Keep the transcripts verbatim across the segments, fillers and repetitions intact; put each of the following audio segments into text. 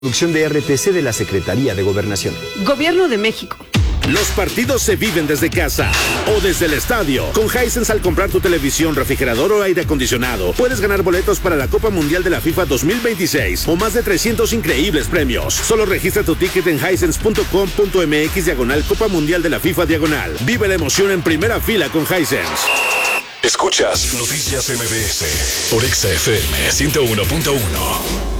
Producción de R T C de la Secretaría de Gobernación. Gobierno de México. Los partidos se viven desde casa o desde el estadio. Con Hisense, al comprar tu televisión, refrigerador o aire acondicionado, puedes ganar boletos para la Copa Mundial de la FIFA dos mil veintiséis o más de trescientos increíbles premios. Solo registra tu ticket en hisense punto com punto m x diagonal Copa Mundial de la FIFA diagonal. Vive la emoción en primera fila con Hisense. Escuchas Noticias M B S por Exa F M ciento uno punto uno.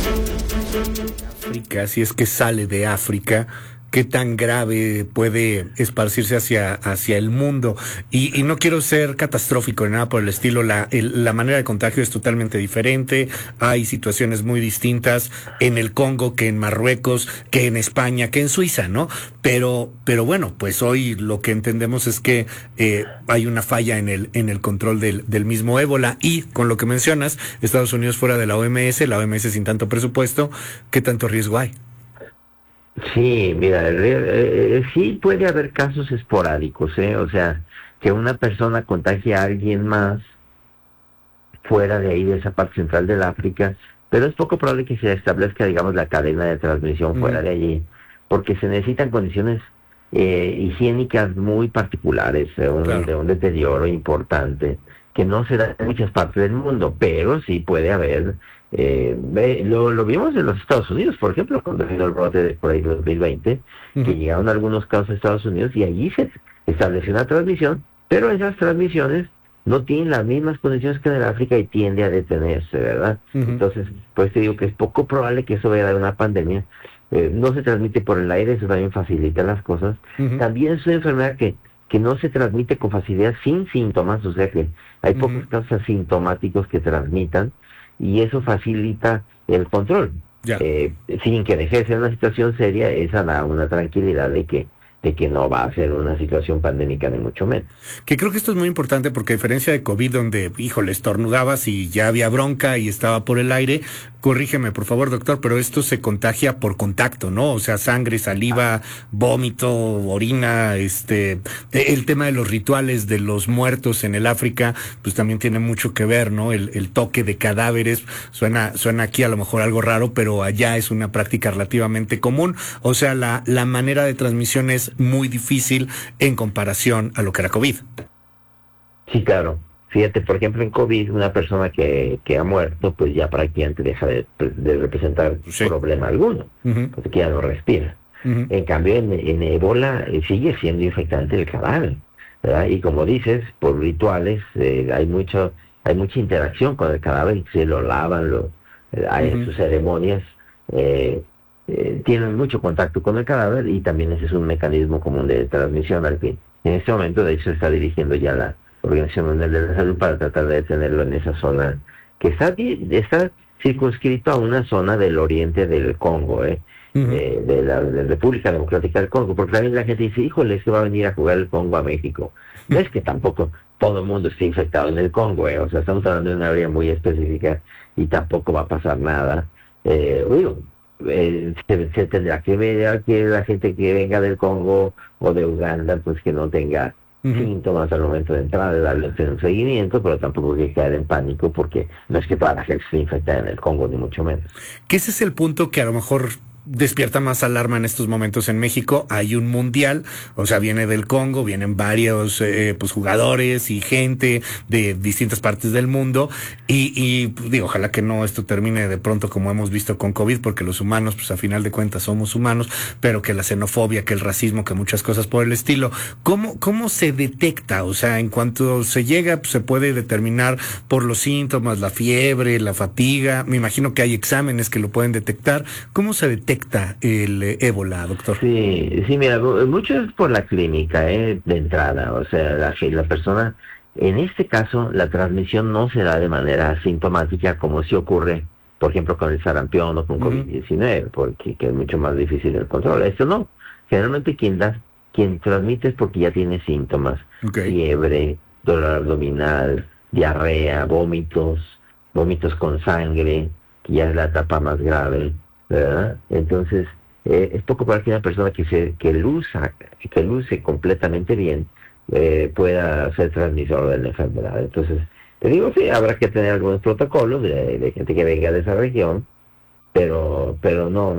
África, si es que sale de África, qué tan grave puede esparcirse hacia, hacia el mundo. Y, y no quiero ser catastrófico ni nada por el estilo, la, el, la manera de contagio es totalmente diferente, hay situaciones muy distintas en el Congo que en Marruecos, que en España, que en Suiza, ¿no? Pero, pero bueno, pues hoy lo que entendemos es que eh, hay una falla en el, en el control del, del mismo ébola, y con lo que mencionas, Estados Unidos fuera de la O M S, la O M S sin tanto presupuesto, ¿qué tanto riesgo hay? Sí, mira, eh, eh, sí puede haber casos esporádicos, ¿eh? O sea, que una persona contagie a alguien más fuera de ahí, de esa parte central del África, pero es poco probable que se establezca, digamos, la cadena de transmisión fuera mm. de allí, porque se necesitan condiciones eh, higiénicas muy particulares, eh, un, claro. de un deterioro importante, que no se da en muchas partes del mundo, pero sí puede haber. Eh, lo, lo vimos en los Estados Unidos, por ejemplo, cuando vino el brote de por ahí dos mil veinte, uh-huh. que llegaron algunos casos a Estados Unidos y allí se estableció una transmisión, pero esas transmisiones no tienen las mismas condiciones que en el África y tiende a detenerse, ¿verdad? Uh-huh. Entonces, pues te digo que es poco probable que eso vaya a dar una pandemia. Eh, no se transmite por el aire, eso también facilita las cosas. Uh-huh. También es una enfermedad que que no se transmite con facilidad sin síntomas, o sea que hay uh-huh. pocos casos asintomáticos que transmitan, y eso facilita el control. Yeah. Eh, sin que deje de ser una situación seria, esa da una tranquilidad de que de que no va a ser una situación pandémica ni mucho menos. Que creo que esto es muy importante porque a diferencia de COVID, donde, híjole, estornudabas y ya había bronca y estaba por el aire, corrígeme por favor, doctor, pero esto se contagia por contacto, ¿no? O sea, sangre, saliva, vómito, orina, este, el tema de los rituales de los muertos en el África, pues también tiene mucho que ver, ¿no? El, el toque de cadáveres, suena, suena aquí a lo mejor algo raro, pero allá es una práctica relativamente común. O sea, la, la manera de transmisión es muy difícil en comparación a lo que era COVID. Sí, claro. Fíjate, por ejemplo, en COVID, una persona que, que ha muerto, pues ya prácticamente deja de, de representar sí. problema alguno, uh-huh. porque ya no respira. Uh-huh. En cambio, en, en ébola eh, sigue siendo infectante el cadáver, ¿verdad? Y como dices, por rituales, eh, hay mucho, hay mucha interacción con el cadáver, se lo lavan, lo, eh, hay uh-huh. sus ceremonias, eh, Eh, tienen mucho contacto con el cadáver, y también ese es un mecanismo común de transmisión al fin. En este momento, de hecho, se está dirigiendo ya la Organización Mundial de la Salud para tratar de detenerlo en esa zona, que está, está circunscrito a una zona del oriente del Congo, ¿eh? Uh-huh. eh, de la de República Democrática del Congo, porque también la gente dice, híjole, es que va a venir a jugar el Congo a México. No es que tampoco todo el mundo esté infectado en el Congo, ¿eh? O sea, estamos hablando de una área muy específica y tampoco va a pasar nada. Eh, digo, Eh, se, se tendrá que ver que la gente que venga del Congo o de Uganda, pues que no tenga uh-huh. síntomas al momento de entrar, de darle un seguimiento, pero tampoco hay que caer en pánico, porque no es que toda la gente se infecta en el Congo, ni mucho menos. Que ese es el punto que a lo mejor despierta más alarma en estos momentos en México. Hay un mundial, o sea, viene del Congo, vienen varios eh, pues jugadores y gente de distintas partes del mundo, y, y digo, ojalá que no esto termine de pronto como hemos visto con COVID, porque los humanos, pues a final de cuentas somos humanos, pero que la xenofobia, que el racismo, que muchas cosas por el estilo. ¿Cómo, cómo se detecta? O sea, en cuanto se llega, pues, se puede determinar por los síntomas, la fiebre, la fatiga. Me imagino que hay exámenes que lo pueden detectar. ¿Cómo se detecta el ébola, doctor? Sí, sí, mira, mucho es por la clínica, ¿eh? De entrada, o sea, la, la persona, en este caso, la transmisión no se da de manera asintomática como si ocurre, por ejemplo, con el sarampión o con uh-huh. COVID diecinueve, porque que es mucho más difícil el control. Esto no, generalmente quien da, quien transmite es porque ya tiene síntomas, okay. fiebre, dolor abdominal, diarrea, vómitos, vómitos con sangre, que ya es la etapa más grave, ¿verdad? Entonces, eh, es poco para que una persona que se que luza, que luce completamente bien, eh, pueda ser transmisor de la enfermedad. Entonces, te digo, sí, habrá que tener algunos protocolos de, de gente que venga de esa región, pero, pero no,